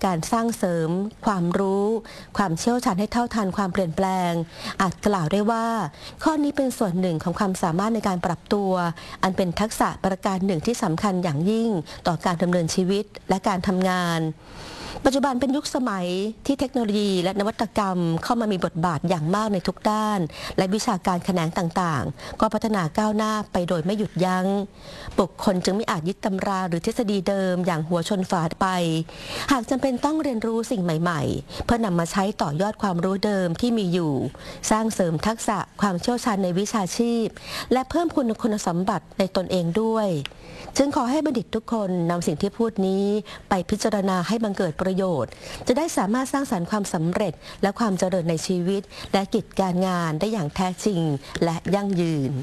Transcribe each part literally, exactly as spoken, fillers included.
การสร้างเสริมความรู้ความเชี่ยวชาญให้เท่าทันความเปลี่ยนแปลงอาจกล่าวได้ว่าข้อนี้เป็นส่วนหนึ่งของความสามารถในการปรับตัวอันเป็นทักษะประการหนึ่งที่สำคัญอย่างยิ่งต่อการดำเนินชีวิตและการทำงานปัจจุบันเป็นยุคสมัยที่เทคโนโลยีและนวัตกรรมเข้ามามีบทบาทอย่างมากในทุกด้านและวิชาการแขนงต่างๆก็พัฒนาก้าวหน้าไปโดยไม่หยุดยัง้งบุคคลจึงไม่อาจยึดตำราหรือทฤษฎีเดิมอย่างหัวชนฝาไปหากจำเป็นต้องเรียนรู้สิ่งใหม่ๆเพื่อนำมาใช้ต่อยอดความรู้เดิมที่มีอยู่สร้างเสริมทักษะความเชี่ยวชาญในวิชาชีพและเพิ่มคุณคุณสมบัติในตนเองด้วยจึงขอให้บัณฑิตทุกคนนำสิ่งที่พูดนี้ไปพิจารณาให้บังเกิดประโยชน์จะได้สามารถสร้างสรรค์ความสำเร็จและความเจริญในชีวิตและกิจการงานได้อย่างแท้จริงและยั่งยืน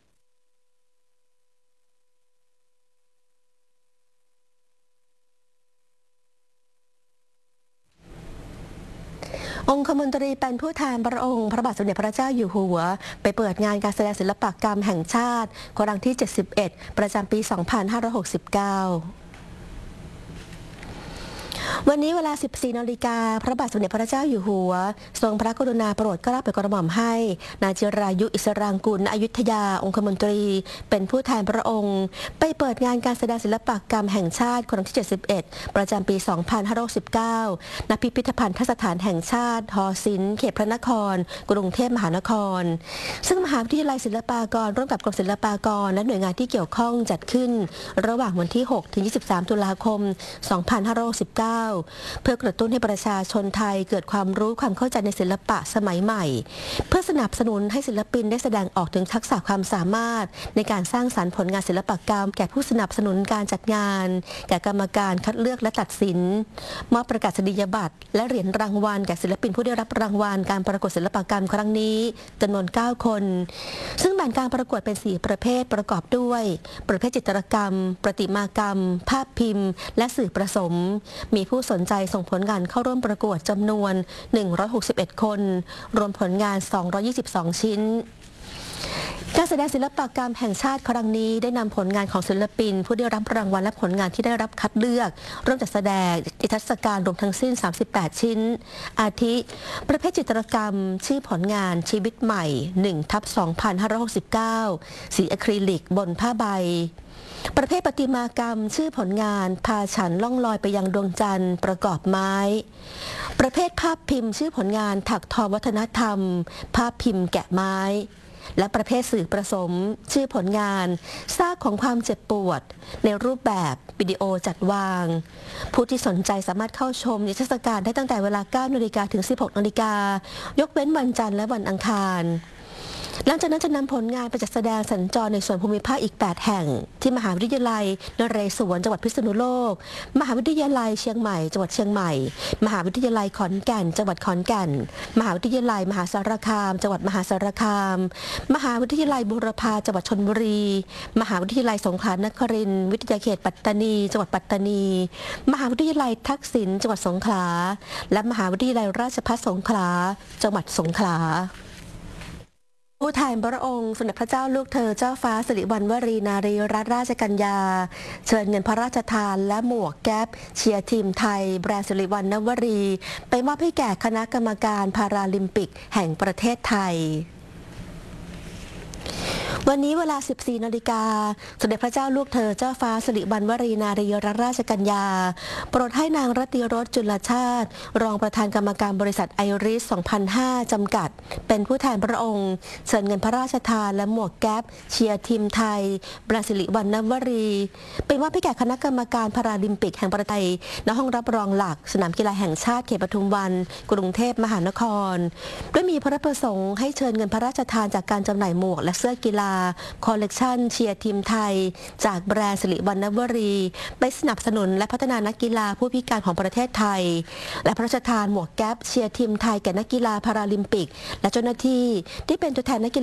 องคมนตรีเป็นผู้แทนพระองค์พระบาทสมเด็จพระเจ้าอยู่หัวไปเปิดงานการแสดงศิลปกรรมแห่งชาติครั้งที่เจ็ดสิบเอ็ดประจำปี สองพันห้าร้อยหกสิบเก้าวันนี้เวลา สิบสี่นาฬิกา พระบาทสมเด็จพระเจ้าอยู่หัวทรงพระกรุณาโปรดเกล้าโปรดกระหม่อมให้นายจิรายุอิสรางกูลณอยุธยาองคมนตรีเป็นผู้แทนพระองค์ไปเปิดงานการแสดงศิลปกรรมแห่งชาติครั้งที่เจ็ดสิบเอ็ดประจำปี สองพันห้าร้อยหกสิบเก้า ณ พิพิธภัณฑสถานแห่งชาติหอศิลป์เขตพระนครกรุงเทพมหานครซึ่งมหาวิทยาลัยศิลปากรร่วมกับกรมศิลปากรและหน่วยงานที่เกี่ยวข้องจัดขึ้นระหว่างวันที่ หกถึงยี่สิบสาม ตุลาคม สองพันห้าร้อยหกสิบเก้าเพื่อกระตุ้นให้ประชาชนไทยเกิดความรู้ความเข้าใจในศิลปะสมัยใหม่เพื่อสนับสนุนให้ศิลปินได้แสดงออกถึงทักษะความสามารถในการสร้างสรรค์ผลงานศิลปกรรมแก่ผู้สนับสนุนการจัดงานแก่กรรมการคัดเลือกและตัดสินมอบประกาศนียบัตรและเหรียญรางวัลแก่ศิลปินผู้ได้รับรางวัลการประกวดศิลปกรรมครั้งนี้จำนวนเก้าคนซึ่งแบ่งการประกวดเป็นสี่ประเภทประกอบด้วยประเภทจิตรกรรมประติมากรรมภาพพิมพ์และสื่อผสมมีผู้สนใจส่งผลงานเข้าร่วมประกวดจำนวนหนึ่งร้อยหกสิบเอ็ดคนรวมผลงานสองร้อยยี่สิบสองชิ้นการแสดงศิลปกรรมแห่งชาติครั้งนี้ได้นำผลงานของศิลปินผู้ได้รับรางวัลและผลงานที่ได้รับคัดเลือกร่วมจัดแสดงนิทรรศการรวมทั้งสิ้นสามสิบแปดชิ้นอาทิประเภทจิตรกรรมชื่อผลงานชีวิตใหม่ หนึ่งทับสองพันห้าร้อยหกสิบเก้า สีอะคริลิกบนผ้าใบประเภทประติมากรรมชื่อผลงานพาฉันล่องลอยไปยังดวงจันทร์ประกอบไม้ประเภทภาพพิมพ์ชื่อผลงานถักทอวัฒนธรรมภาพพิมพ์แกะไม้และประเภทสื่อผสมชื่อผลงานซากของความเจ็บปวดในรูปแบบวิดีโอจัดวางผู้ที่สนใจสามารถเข้าชมนิทรรศการได้ตั้งแต่เวลา เก้านาฬิกา ถึง สิบหกนาฬิกา ยกเว้นวันจันทร์และวันอังคารหลังจากนั้นจะนำผลงานไปจัดแสดงสัญจรในส่วนภูมิภาคอีกแปดแห่งที่มหาวิทยาลัยนเรศวรจังหวัดพิษณุโลกมหาวิทยาลัยเชียงใหม่จังหวัดเชียงใหม่มหาวิทยาลัยขอนแก่นจังหวัดขอนแก่นมหาวิทยาลัยมหาสารคามจังหวัดมหาสารคามมหาวิทยาลัยบูรพาจังหวัดชลบุรีมหาวิทยาลัยสงขลานครินทร์วิทยาเขตปัตตานีจังหวัดปัตตานีมหาวิทยาลัยทักษิณจังหวัดสงขลาและมหาวิทยาลัยราชภัฏสงขลาจังหวัดสงขลาผู้แทนพระองค์สมเด็จพระเจ้าลูกเธอเจ้าฟ้าสิริวัณวรีนารีรัตนราชกัญญาเชิญเงินพระราชทานและหมวกแก๊ปเชียร์ทีมไทยแบรนด์สิริวัณณวรีไปมอบให้แก่คณะกรรมการพาราลิมปิกแห่งประเทศไทยวันนี้เวลา สิบสี่นาฬิกา สมเด็จพระเจ้าลูกเธอเจ้าฟ้าสิริวัณวรีนารีรัตนราชกัญญาโปรดให้นางรัตติรสจุลชาติรองประธานกรรมการบริษัทไอริส สองพันห้า จำกัดเป็นผู้แทนพระองค์เชิญเงินพระราชทานและหมวกแก๊ปเชียร์ทีมไทยแบรนด์สิริวัณณวรีไปมอบให้แก่คณะกรรมการพาราลิมปิกแห่งประเทศไทยณห้องรับรองหลักสนามกีฬาแห่งชาติเขตปทุมวันกรุงเทพมหานครด้วยมีพระประสงค์ให้เชิญเงินพระราชทานจากการจำหน่ายหมวกและเสื้อกีฬาคอลเลกชันเชียร์ทีมไทยจากแบรนด์สิริวัณณวรีไปสนับสนุนและพัฒนานักกีฬาผู้พิการของประเทศไทยและพระราชทานหมวกแก๊ปเชียร์ทีมไทยแก่นักกีฬาพาราลิมปิกและเจ้าหน้าที่ที่เป็นตัวแทนนักกีฬา